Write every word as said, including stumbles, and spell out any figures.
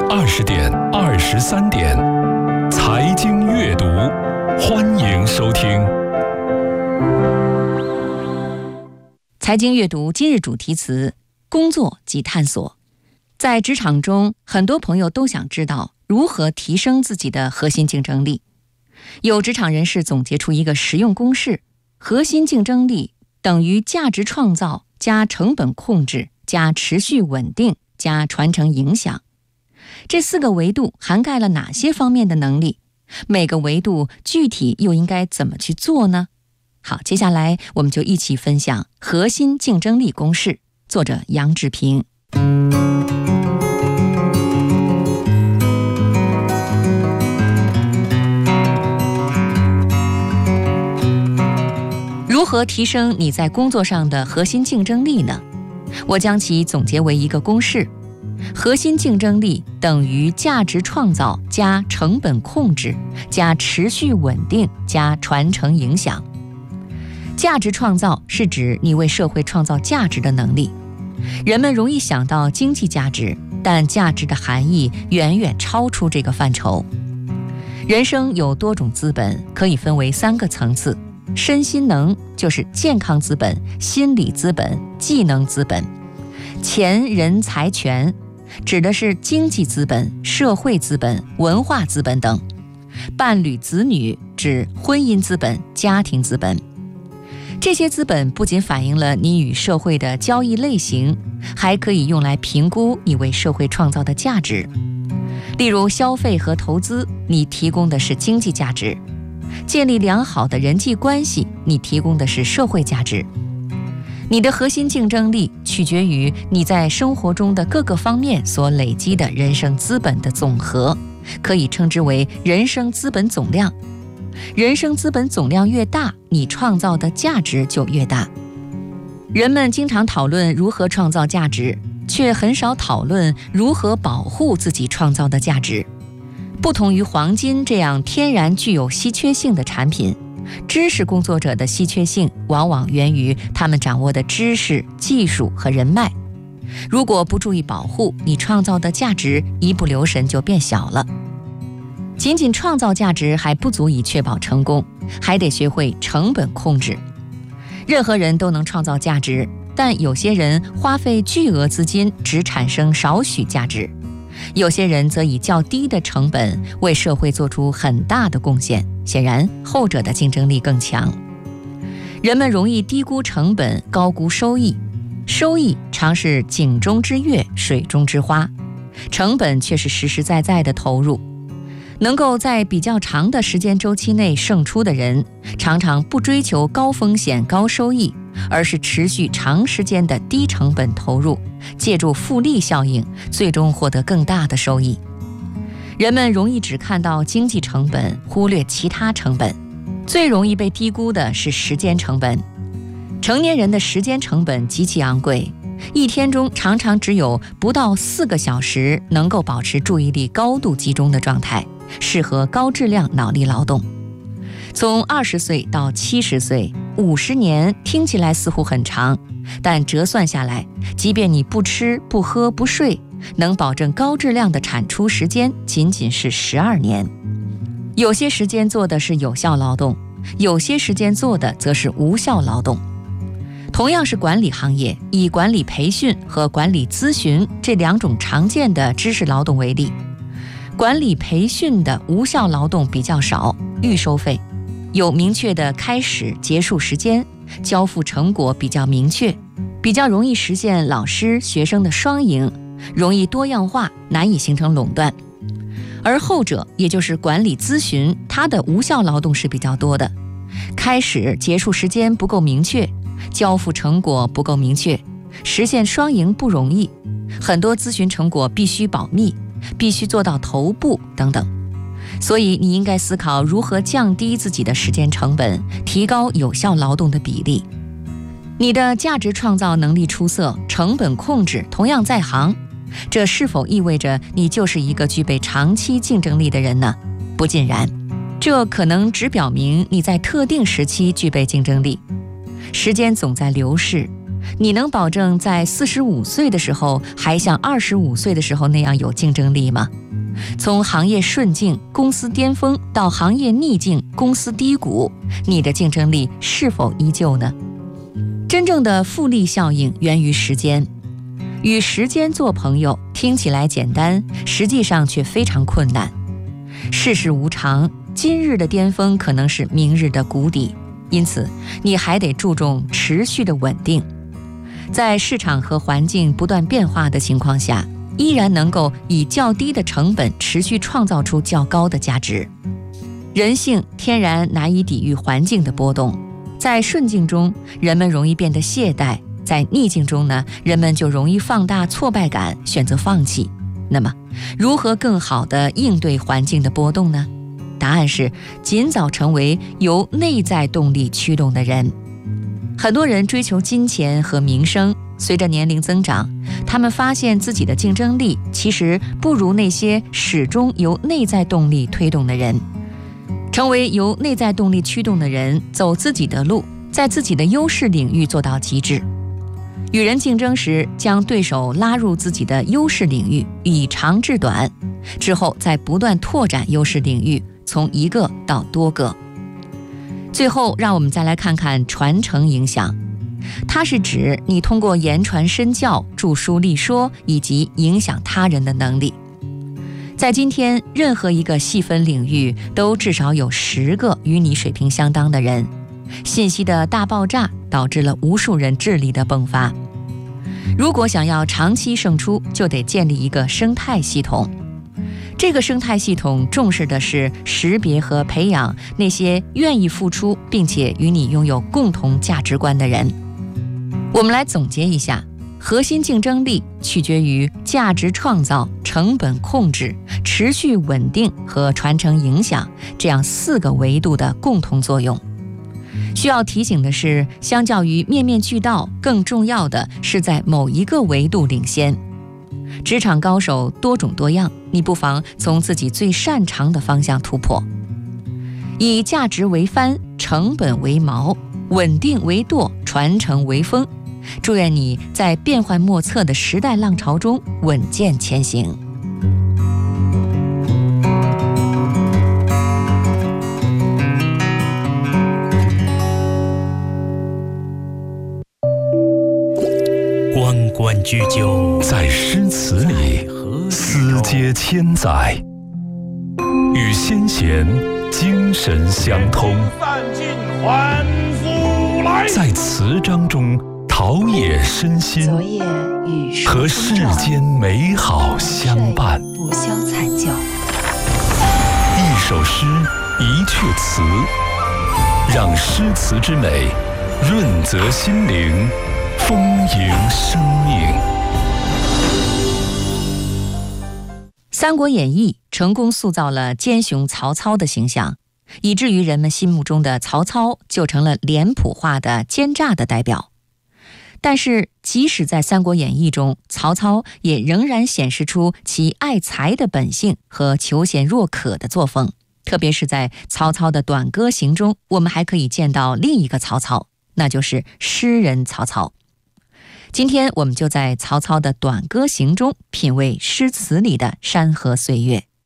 二十点、二十三点，财经阅读，欢迎收听。 财经阅读今日主题词：工作及探索。在职场中，很多朋友都想知道如何提升自己的核心竞争力。有职场人士总结出一个实用公式：核心竞争力等于价值创造加成本控制加持续稳定加传承影响。这四个维度涵盖了哪些方面的能力？每个维度具体又应该怎么去做呢？好，接下来我们就一起分享核心竞争力公式，作者杨志平。如何提升你在工作上的核心竞争力呢？我将其总结为一个公式：核心竞争力等于价值创造加成本控制加持续稳定加传承影响。价值创造是指你为社会创造价值的能力。人们容易想到经济价值，但价值的含义远远超出这个范畴。人生有多种资本，可以分为三个层次：身心能就是健康资本、心理资本、技能资本；钱人财权指的是经济资本、社会资本、文化资本等；伴侣子女指婚姻资本、家庭资本。这些资本不仅反映了你与社会的交易类型，还可以用来评估你为社会创造的价值。例如消费和投资，你提供的是经济价值；建立良好的人际关系，你提供的是社会价值。你的核心竞争力取决于你在生活中的各个方面所累积的人生资本的总和，可以称之为人生资本总量。人生资本总量越大，你创造的价值就越大。人们经常讨论如何创造价值，却很少讨论如何保护自己创造的价值。不同于黄金这样天然具有稀缺性的产品，知识工作者的稀缺性往往源于他们掌握的知识、技术和人脉。如果不注意保护，你创造的价值一不留神就变小了。仅仅创造价值还不足以确保成功，还得学会成本控制。任何人都能创造价值，但有些人花费巨额资金只产生少许价值，有些人则以较低的成本为社会做出很大的贡献，显然后者的竞争力更强。人们容易低估成本，高估收益。收益常是井中之月，水中之花，成本却是实实在在的投入。能够在比较长的时间周期内胜出的人，常常不追求高风险高收益，而是持续长时间的低成本投入，借助复利效应，最终获得更大的收益。人们容易只看到经济成本，忽略其他成本。最容易被低估的是时间成本。成年人的时间成本极其昂贵，一天中常常只有不到四个小时能够保持注意力高度集中的状态，适合高质量脑力劳动。从二十岁到七十岁，五十年听起来似乎很长，但折算下来，即便你不吃不喝不睡，能保证高质量的产出时间仅仅是十二年。有些时间做的是有效劳动，有些时间做的则是无效劳动。同样是管理行业，以管理培训和管理咨询这两种常见的知识劳动为例，管理培训的无效劳动比较少，预收费，有明确的开始结束时间，交付成果比较明确，比较容易实现老师学生的双赢，容易多样化，难以形成垄断。而后者，也就是管理咨询，它的无效劳动是比较多的，开始结束时间不够明确，交付成果不够明确，实现双赢不容易，很多咨询成果必须保密，必须做到头部等等。所以你应该思考如何降低自己的时间成本，提高有效劳动的比例。你的价值创造能力出色，成本控制同样在行，这是否意味着你就是一个具备长期竞争力的人呢？不尽然，这可能只表明你在特定时期具备竞争力。时间总在流逝， 你能保证在四十五岁的时候还像二十五岁的时候那样有竞争力吗？从行业顺境、公司巅峰到行业逆境、公司低谷，你的竞争力是否依旧呢？真正的复利效应源于时间。与时间做朋友，听起来简单，实际上却非常困难。世事无常，今日的巅峰可能是明日的谷底，因此你还得注重持续的稳定。在市场和环境不断变化的情况下，依然能够以较低的成本持续创造出较高的价值。人性天然难以抵御环境的波动，在顺境中，人们容易变得懈怠；在逆境中呢，人们就容易放大挫败感，选择放弃。那么，如何更好地应对环境的波动呢？答案是尽早成为由内在动力驱动的人。很多人追求金钱和名声，随着年龄增长，他们发现自己的竞争力其实不如那些始终由内在动力推动的人。成为由内在动力驱动的人，走自己的路，在自己的优势领域做到极致。与人竞争时，将对手拉入自己的优势领域，以长制短，之后再不断拓展优势领域，从一个到多个。最后，让我们再来看看传承影响。它是指你通过言传身教、著书立说以及影响他人的能力。在今天，任何一个细分领域都至少有十个与你水平相当的人。信息的大爆炸导致了无数人智力的迸发。如果想要长期胜出，就得建立一个生态系统。这个生态系统重视的是识别和培养那些愿意付出并且与你拥有共同价值观的人。我们来总结一下，核心竞争力取决于价值创造、成本控制、持续稳定和传承影响这样四个维度的共同作用。需要提醒的是，相较于面面俱到，更重要的是在某一个维度领先。职场高手多种多样，你不妨从自己最擅长的方向突破。以价值为帆，成本为锚，稳定为舵，传承为风。祝愿你在变幻莫测的时代浪潮中稳健前行。 关关雎鸠， 在诗词里思接千载，与先贤精神相通，在词章中陶冶身心，和世间美好相伴。 不消残教， 一首诗，一阙词，让诗词之美润泽心灵，丰盈生命。 《三国演义》成功塑造了奸雄曹操的形象，以至于人们心目中的曹操就成了脸谱化的奸诈的代表。但是，即使在《三国演义》中，曹操也仍然显示出其爱才的本性和求贤若渴的作风。特别是在曹操的《短歌行》中，我们还可以见到另一个曹操，那就是诗人曹操。今天我们就在曹操的《短歌行》中品味诗词里的山河岁月。